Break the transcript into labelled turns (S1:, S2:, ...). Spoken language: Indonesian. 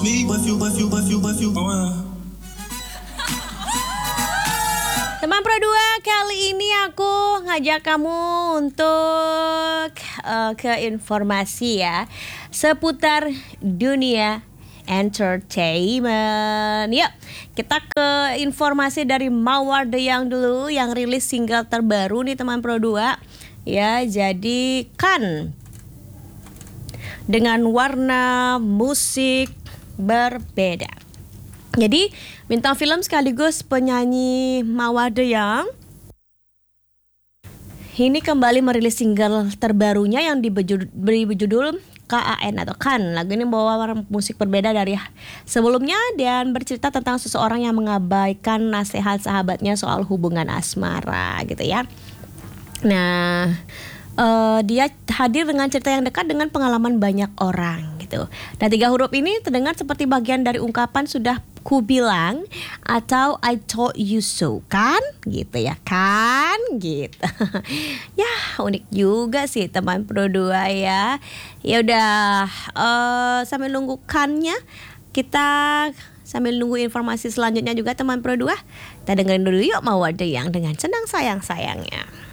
S1: Teman Pro 2, kali ini aku ngajak kamu untuk ke informasi ya seputar dunia entertainment. Yuk, kita ke informasi dari Mawar The Young dulu yang rilis single terbaru nih teman Pro 2. Ya, jadi kan dengan warna musik berbeda. Jadi bintang film sekaligus penyanyi Mawar The Young ini kembali merilis single terbarunya yang diberi berjudul KAN atau KAN. Lagu ini membawa warna musik berbeda dari sebelumnya dan bercerita tentang seseorang yang mengabaikan nasihat sahabatnya soal hubungan asmara gitu ya. Nah, dia hadir dengan cerita yang dekat dengan pengalaman banyak orang gitu. Nah, 3 huruf ini terdengar seperti bagian dari ungkapan sudah ku bilang atau I told you so kan gitu ya kan gitu. Ya unik juga sih teman Pro 2 ya. Ya udah sambil nunggu kannya kita sambil nunggu informasi selanjutnya juga teman Pro 2. Kita dengerin dulu yuk Mawar The Young dengan Senang Sayang-sayangnya.